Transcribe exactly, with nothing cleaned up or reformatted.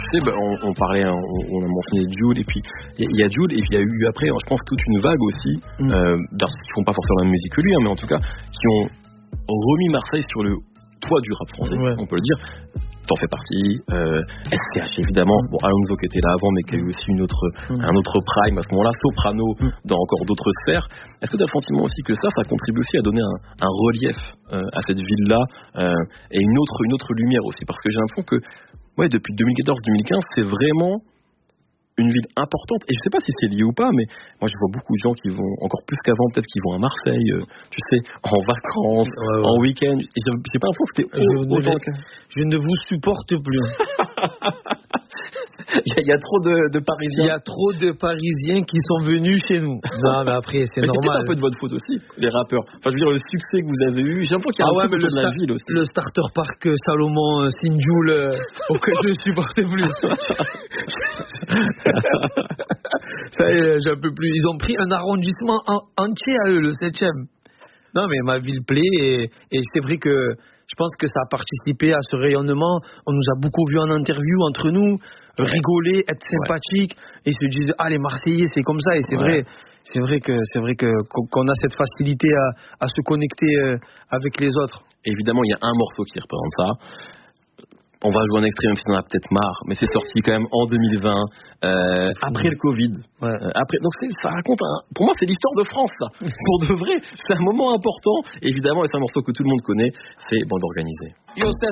sais, bah, on, on parlait, on, on a mentionné Jul, et puis il y, y a Jul, et puis il y a eu après, je pense, toute une vague aussi, mm. euh, d'artistes qui font pas forcément la même musique que lui, hein, mais en tout cas, qui ont remis Marseille sur le toit du rap français, ouais. on peut le dire. T'en fais partie, euh, S C H évidemment, bon Alonso qui était là avant mais qui a eu aussi une autre, mmh. un autre prime à ce moment-là, Soprano mmh. dans encore d'autres sphères. Est-ce que tu as le sentiment aussi que ça, ça contribue aussi à donner un, un relief euh, à cette ville-là euh, et une autre, une autre lumière aussi, parce que j'ai l'impression que ouais, depuis deux mille quatorze deux mille quinze, c'est vraiment une ville importante, et je sais pas si c'est lié ou pas, mais moi je vois beaucoup de gens qui vont, encore plus qu'avant, peut-être qui vont à Marseille, euh, tu sais, en vacances, ouais, ouais. en week-end, et j'ai, j'ai pas l'impression que c'était je, autant ne, je ne vous supporte plus. Il y, a, il y a trop de, de Parisiens. Il y a trop de Parisiens qui sont venus chez nous. Non, mais après, c'est mais normal. C'est peut-être un peu de votre faute aussi, les rappeurs. Enfin, je veux dire, le succès que vous avez eu, j'ai l'impression qu'il y a ah un ouais, truc autour de la ville aussi. Le starter park Salomon euh, Sinjoul, euh, auquel je ne supportais plus. Ça y est, j'en peux plus. Ils ont pris un arrondissement en, entier à eux, le septième. Non, mais ma ville plaît, et, et c'est vrai que je pense que ça a participé à ce rayonnement. On nous a beaucoup vus en interview entre nous, rigoler, être sympathique, ouais. et se dire ah les Marseillais c'est comme ça, et c'est ouais. vrai, c'est vrai que c'est vrai que qu'on a cette facilité à, à se connecter avec les autres. Évidemment, il y a un morceau qui représente ça. On va jouer un extrait, même si on en a peut-être marre, mais c'est sorti quand même en deux mille vingt, euh, après le Covid. Ouais. Euh, après, donc c'est, ça raconte, un, pour moi, c'est l'histoire de France, ça. Pour de vrai, c'est un moment important. Évidemment, et c'est un morceau que tout le monde connaît, c'est Bande Organisée. Yo,